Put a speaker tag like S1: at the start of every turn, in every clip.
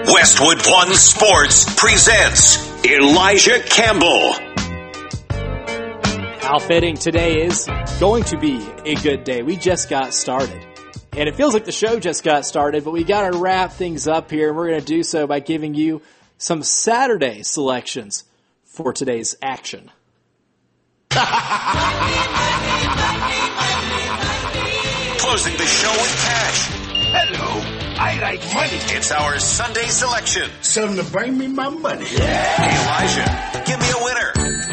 S1: Westwood One Sports presents Elijah Campbell.
S2: How fitting today is going to be a good day. We just got started. And it feels like the show just got started, but we got to wrap things up here, and we're going to do so by giving you some Saturday selections for today's action.
S1: Closing the show with cash.
S3: Hello. I like money.
S1: It's our Sunday selection.
S3: Something to bring me my money.
S1: Elijah, give me a winner.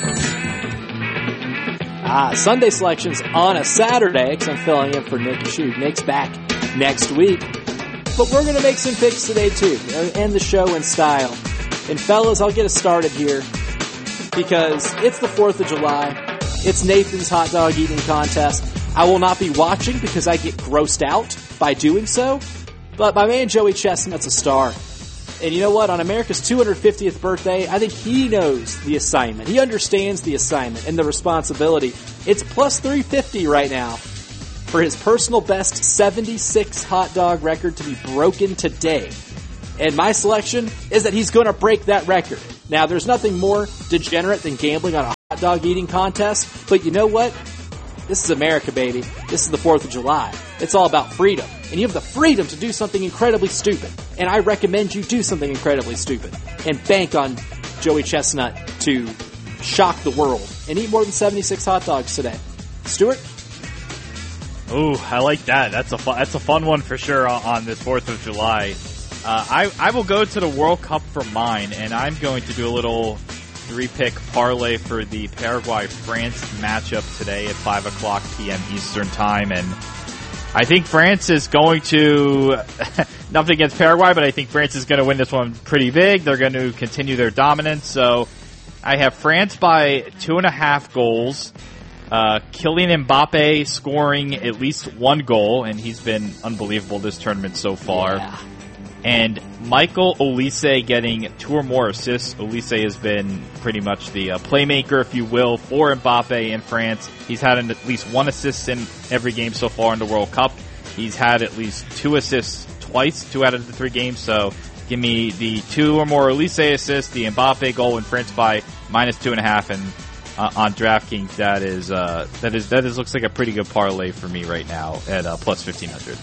S2: Sunday selections on a Saturday, because I'm filling in for Nick Shute. Nick's back next week. But we're going to make some picks today, too. End the show in style. And fellas, I'll get us started here, because it's the 4th of July. It's Nathan's hot dog eating contest. I will not be watching because I get grossed out by doing so. But my man Joey Chestnut's a star. And you know what? On America's 250th birthday, I think he knows the assignment. He understands the assignment and the responsibility. It's plus 350 right now for his personal best 76 hot dog record to be broken today. And my selection is that he's going to break that record. Now, there's nothing more degenerate than gambling on a hot dog eating contest. But you know what? This is America, baby. This is the 4th of July. It's all about freedom. And you have the freedom to do something incredibly stupid. And I recommend you do something incredibly stupid. And bank on Joey Chestnut to shock the world. And eat more than 76 hot dogs today. Stuart?
S4: Ooh, I like that. That's a fun one for sure on this 4th of July. I will go to the World Cup for mine, and I'm going to do a little 3-pick parlay for the Paraguay-France matchup today at 5 o'clock p.m. Eastern Time. And I think France is going to, nothing against Paraguay, but I think France is going to win this one pretty big. They're going to continue their dominance. So I have France by 2.5 goals. Kylian Mbappe scoring at least 1 goal, and he's been unbelievable this tournament so far.
S2: Yeah.
S4: And Michael Olise getting 2 or more assists. Olise has been pretty much the playmaker, if you will, for Mbappe in France. He's had at least 1 assist in every game so far in the World Cup. He's had at least 2 assists twice, 2 out of the 3 games. So give me the 2 or more Olise assists, the Mbappe goal in France by minus 2.5, and on DraftKings that looks like a pretty good parlay for me right now at plus 1,500.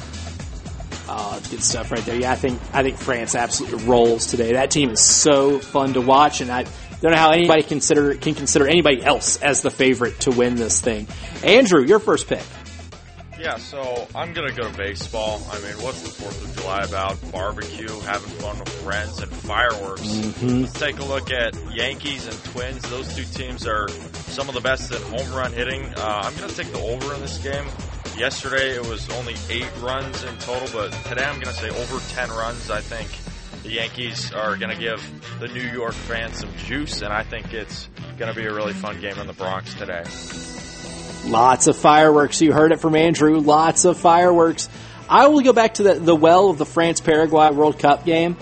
S2: Oh, it's good stuff right there. Yeah, I think France absolutely rolls today. That team is so fun to watch, and I don't know how anybody can consider anybody else as the favorite to win this thing. Andrew, your first pick.
S5: Yeah, so I'm going to go to baseball. I mean, what's the 4th of July about? Barbecue, having fun with friends, and fireworks.
S2: Mm-hmm.
S5: Let's take a look at Yankees and Twins. Those 2 teams are some of the best in home run hitting. I'm going to take the over in this game. Yesterday it was only 8 runs in total, but today I'm going to say over 10 runs. I think the Yankees are going to give the New York fans some juice, and I think it's going to be a really fun game in the Bronx today.
S2: Lots of fireworks. You heard it from Andrew. Lots of fireworks. I will go back to the well of the France-Paraguay World Cup game,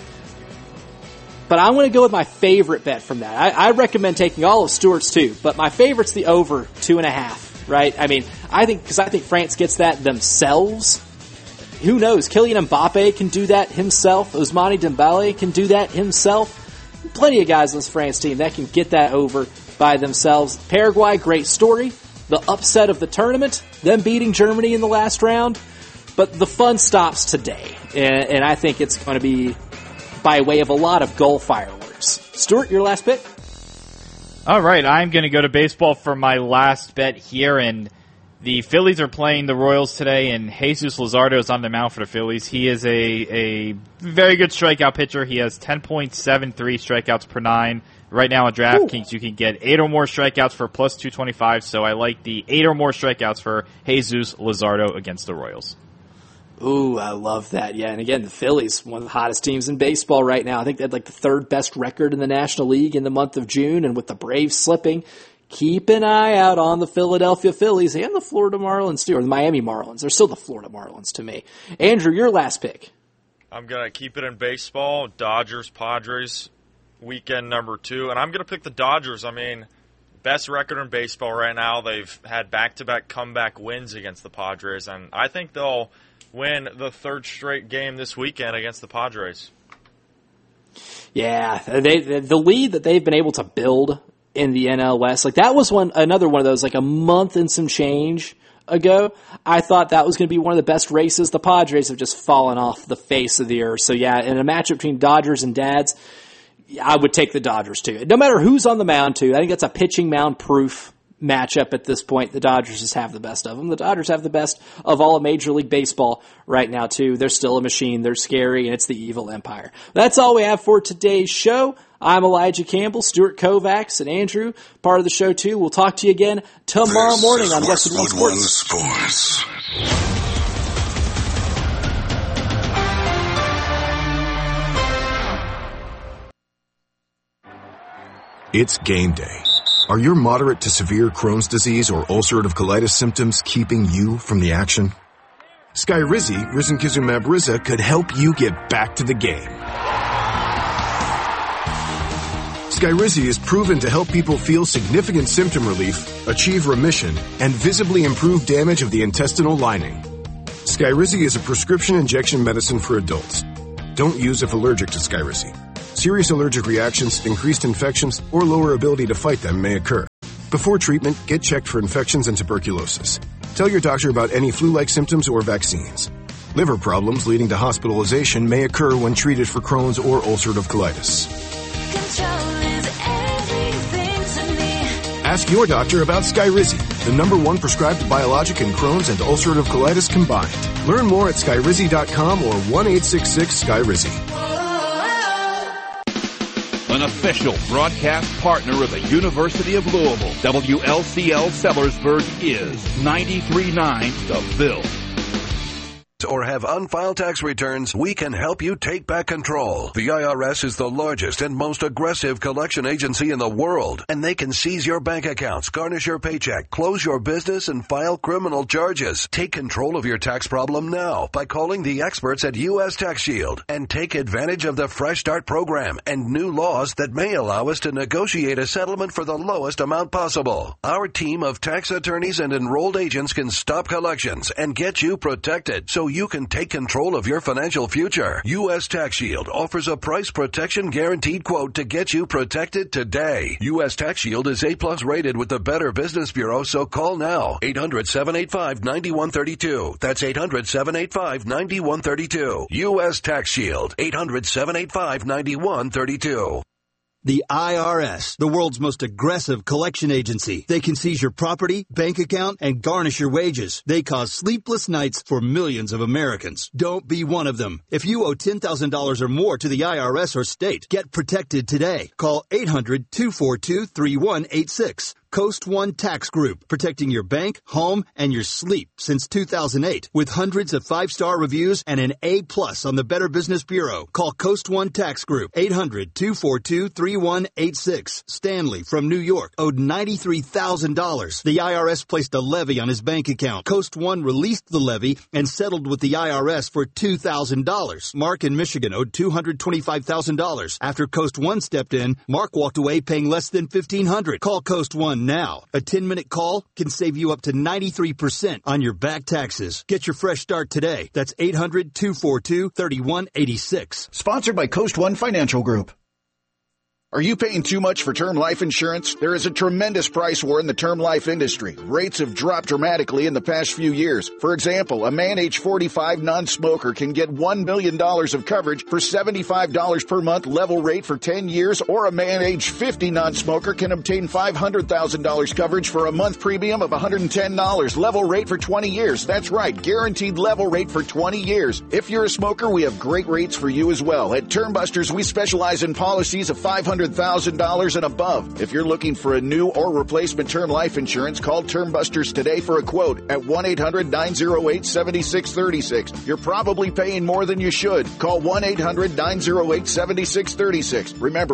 S2: but I want to go with my favorite bet from that. I recommend taking all of Stuart's too, but my favorite's the over 2.5. Right? I mean, I think France gets that themselves. Who knows? Kylian Mbappe can do that himself. Ousmane Dembele can do that himself. Plenty of guys on this France team that can get that over by themselves. Paraguay, great story. The upset of the tournament, them beating Germany in the last round. But the fun stops today. And I think it's going to be by way of a lot of goal fireworks. Stuart, your last pick?
S4: All right, I'm going to go to baseball for my last bet here, and the Phillies are playing the Royals today, and Jesus Luzardo is on the mound for the Phillies. He is a very good strikeout pitcher. He has 10.73 strikeouts per 9. Right now on DraftKings, you can get 8 or more strikeouts for plus 225, so I like the 8 or more strikeouts for Jesus Luzardo against the Royals.
S2: Ooh, I love that. Yeah, and again, the Phillies, one of the hottest teams in baseball right now. I think they had like the 3rd best record in the National League in the month of June, and with the Braves slipping, keep an eye out on the Philadelphia Phillies and the Florida Marlins too, or the Miami Marlins. They're still the Florida Marlins to me. Andrew, your last pick.
S5: I'm going to keep it in baseball. Dodgers, Padres, weekend number 2, and I'm going to pick the Dodgers. I mean, best record in baseball right now. They've had back-to-back comeback wins against the Padres, and I think they'll win the 3rd straight game this weekend against the Padres.
S2: Yeah, the lead that they've been able to build in the NL West, like that was another one of those, like a month and some change ago, I thought that was going to be one of the best races. The Padres have just fallen off the face of the earth. So yeah, in a matchup between Dodgers and Dads, I would take the Dodgers too. No matter who's on the mound too. I think that's a pitching mound proof matchup at this point. The Dodgers just have the best of them. The Dodgers have the best of all of Major League Baseball right now too. They're still a machine. They're scary, and it's the evil empire. That's all we have for today's show. I'm Elijah Campbell, Stuart Kovacs, and Andrew, part of the show too. We'll talk to you again tomorrow morning on Westwood One Sports.
S6: It's game day. Are your moderate to severe Crohn's disease or ulcerative colitis symptoms keeping you from the action? Skyrizi, risankizumab Riza, could help you get back to the game. Skyrizi is proven to help people feel significant symptom relief, achieve remission, and visibly improve damage of the intestinal lining. Skyrizi is a prescription injection medicine for adults. Don't use if allergic to Skyrizi. Serious allergic reactions, increased infections, or lower ability to fight them may occur. Before treatment, get checked for infections and tuberculosis. Tell your doctor about any flu-like symptoms or vaccines. Liver problems leading to hospitalization may occur when treated for Crohn's or ulcerative colitis. Ask your doctor about Skyrizi, the #1 prescribed biologic in Crohn's and ulcerative colitis combined. Learn more at skyrizi.com or 1-866-SKYRIZI.
S7: An official broadcast partner of the University of Louisville, WLCL Sellersburg is 93.9 The Ville.
S8: Or have unfiled tax returns, we can help you take back control. The IRS is the largest and most aggressive collection agency in the world, and they can seize your bank accounts, garnish your paycheck, close your business, and file criminal charges. Take control of your tax problem now by calling the experts at U.S. Tax Shield and take advantage of the Fresh Start program and new laws that may allow us to negotiate a settlement for the lowest amount possible. Our team of tax attorneys and enrolled agents can stop collections and get you protected so you can take control of your financial future. U.S. Tax Shield offers a price protection guaranteed quote to get you protected today. U.S. Tax Shield is A+ rated with the Better Business Bureau, so call now. 800-785-9132. That's 800-785-9132. U.S. Tax Shield. 800-785-9132.
S9: The IRS, the world's most aggressive collection agency. They can seize your property, bank account, and garnish your wages. They cause sleepless nights for millions of Americans. Don't be one of them. If you owe $10,000 or more to the IRS or state, get protected today. Call 800-242-3186. Coast One Tax Group, protecting your bank, home, and your sleep since 2008. With hundreds of 5-star reviews and an A+ on the Better Business Bureau. Call Coast One Tax Group, 800-242-3186. Stanley from New York owed $93,000. The IRS placed a levy on his bank account. Coast One released the levy and settled with the IRS for $2,000. Mark in Michigan owed $225,000. After Coast One stepped in, Mark walked away paying less than $1,500. Call Coast One now. A 10-minute call can save you up to 93% on your back taxes. Get your fresh start today. That's 800-242-3186.
S10: Sponsored by Coast One Financial Group. Are you paying too much for term life insurance? There is a tremendous price war in the term life industry. Rates have dropped dramatically in the past few years. For example, a man age 45 non-smoker can get $1 million of coverage for $75 per month level rate for 10 years, or a man age 50 non-smoker can obtain $500,000 coverage for a month premium of $110 level rate for 20 years. That's right, guaranteed level rate for 20 years. If you're a smoker, we have great rates for you as well. At Term Busters, we specialize in policies of $500,000 and above. If you're looking for a new or replacement term life insurance, call Term Busters today for a quote at 1-800-908-7636. You're probably paying more than you should. Call 1-800-908-7636. Remember,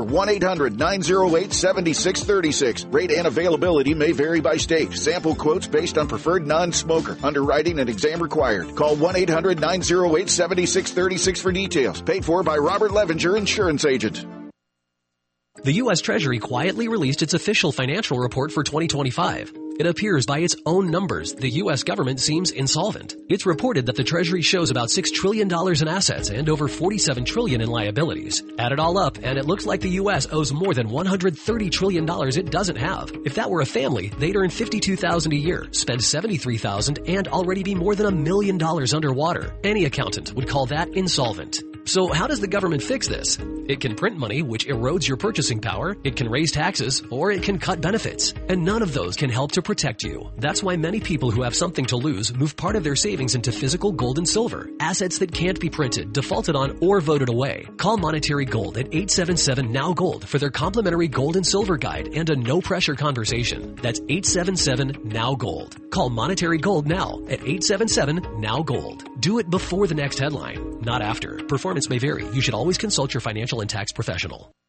S10: 1-800-908-7636. Rate and availability may vary by state. Sample quotes based on preferred non-smoker. Underwriting and exam required. Call 1-800-908-7636 for details. Paid for by Robert Levinger, Insurance Agent.
S11: The U.S. Treasury quietly released its official financial report for 2025. It appears by its own numbers, the U.S. government seems insolvent. It's reported that the Treasury shows about $6 trillion in assets and over $47 trillion in liabilities. Add it all up, and it looks like the U.S. owes more than $130 trillion it doesn't have. If that were a family, they'd earn $52,000 a year, spend $73,000, and already be more than $1 million underwater. Any accountant would call that insolvent. So how does the government fix this? It can print money, which erodes your purchasing power, it can raise taxes, or it can cut benefits. And none of those can help to protect you. That's why many people who have something to lose move part of their savings into physical gold and silver, assets that can't be printed, defaulted on, or voted away. Call Monetary Gold at 877-NOW-GOLD for their complimentary gold and silver guide and a no-pressure conversation. That's 877-NOW-GOLD. Call Monetary Gold now at 877-NOW-GOLD. Do it before the next headline, not after. Performance may vary. You should always consult your financial and tax professional.